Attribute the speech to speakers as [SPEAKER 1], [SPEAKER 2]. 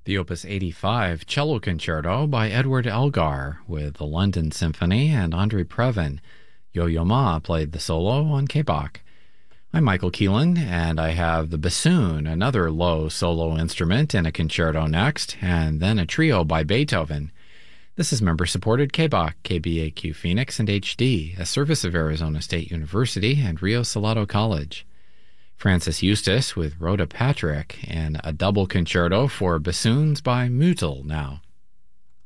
[SPEAKER 1] The Opus 85 Cello Concerto by Edward Elgar with the London Symphony and Andre Previn. Yo-Yo Ma played the solo on K-Bach. I'm Michael Keelan, and I have the bassoon, another low solo instrument, in a concerto next, and then a trio by Beethoven. This is member-supported K-Bach, KBAQ Phoenix and HD, a service of Arizona State University and Rio Salado College. Francis Eustace with Rhoda Patrick, and a double concerto for bassoons by Musil now.